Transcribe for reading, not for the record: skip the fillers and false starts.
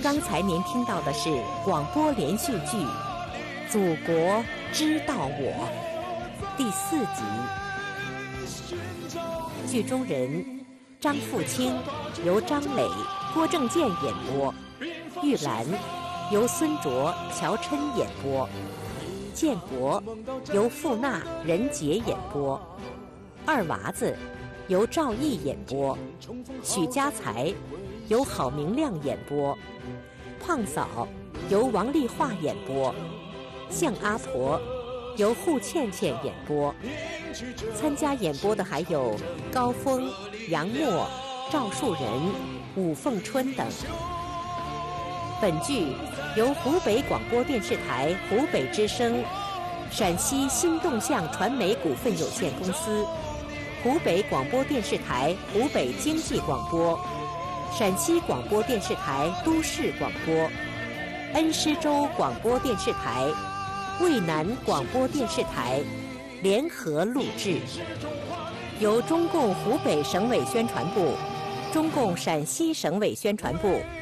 刚才您听到的是广播连续剧《祖国知道我》第4集。剧中人张富清由张磊、郭正健演播，玉兰由孙卓、乔琛演播，建国由傅娜、任杰演播，二娃子由赵毅演播，许家才由郝明亮演播，胖嫂由王丽华演播，向阿婆由户倩倩演播。参加演播的还有高峰、杨默、赵树人、武凤春等。本剧由湖北广播电视台湖北之声、陕西新动向传媒股份有限公司、湖北广播电视台湖北经济广播、陕西广播电视台都市广播、恩施州广播电视台、渭南广播电视台联合录制，由中共湖北省委宣传部、中共陕西省委宣传部